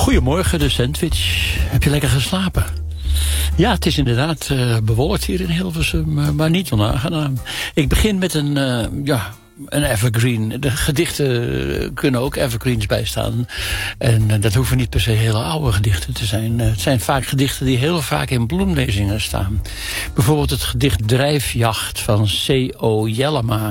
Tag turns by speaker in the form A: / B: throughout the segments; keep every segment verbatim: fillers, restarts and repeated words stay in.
A: Goedemorgen, de sandwich. Heb je lekker geslapen? Ja, het is inderdaad uh, bewolkt hier in Hilversum, uh, maar niet onaangenaam. Ik begin met een, uh, ja, een evergreen. De gedichten kunnen ook evergreens bijstaan. En uh, dat hoeven niet per se hele oude gedichten te zijn. Uh, het zijn vaak gedichten die heel vaak in bloemlezingen staan. Bijvoorbeeld het gedicht Drijfjacht van C O Jellema.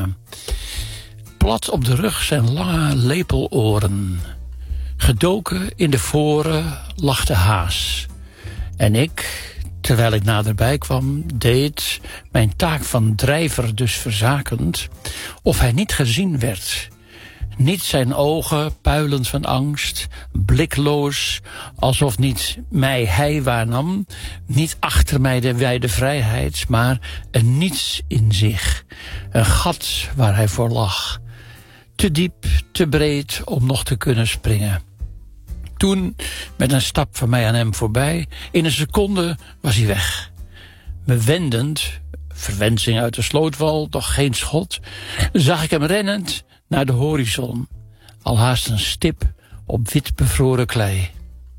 A: Plat op de rug zijn lange lepeloren. Gedoken in de voren lag de haas. En ik, terwijl ik naderbij kwam, deed mijn taak van drijver dus verzakend, of hij niet gezien werd. Niet zijn ogen puilend van angst, blikloos, alsof niet mij hij waarnam, niet achter mij de wijde vrijheid, maar een niets in zich, een gat waar hij voor lag. Te diep, te breed om nog te kunnen springen. Toen, met een stap van mij aan hem voorbij, in een seconde was hij weg. Me wendend, verwensing uit de slootwal, doch geen schot, zag ik hem rennend naar de horizon, al haast een stip op wit bevroren klei.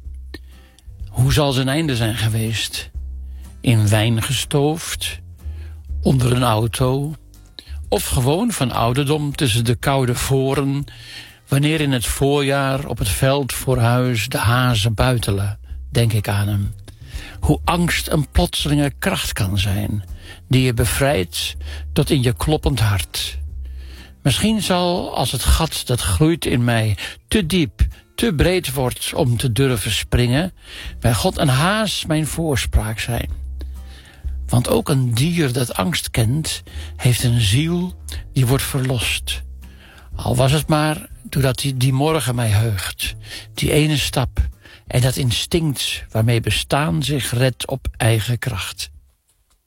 A: Hoe zal zijn einde zijn geweest? In wijn gestoofd, onder een auto, of gewoon van ouderdom tussen de koude voren, wanneer in het voorjaar op het veld voor huis de hazen buitelen, denk ik aan hem. Hoe angst een plotselinge kracht kan zijn, die je bevrijdt tot in je kloppend hart. Misschien zal, als het gat dat groeit in mij te diep, te breed wordt om te durven springen, bij God een haas mijn voorspraak zijn. Want ook een dier dat angst kent, heeft een ziel die wordt verlost. Al was het maar doordat die, die morgen mij heugt, die ene stap en dat instinct waarmee bestaan zich redt op eigen kracht.